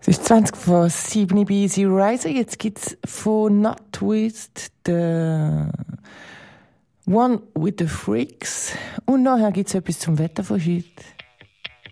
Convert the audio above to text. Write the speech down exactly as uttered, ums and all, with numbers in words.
Es ist zwanzig vor sieben bei Easy Riser. Jetzt gibt's von Not Twist the One with the Freaks. Und nachher gibt's etwas zum Wetter von heute.